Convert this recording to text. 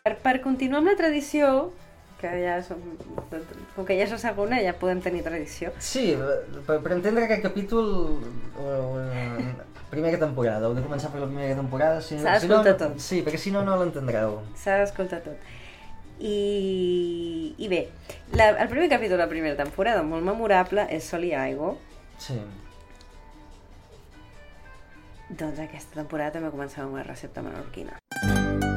Per continuar amb la tradició, que ja com que ja és la segona, ja podem tenir tradició. Sí, per entendre aquest capítol, primera temporada, heu de començar per la primera temporada. S'ha d'escoltar tot. Sí, perquè si no, no l'entendreu. S'ha d'escoltar tot. I bé, el primer capítol de la primera temporada, molt memorable, és Sol i Aigua. Sí. Doncs aquesta temporada també començava amb una recepta menorquina.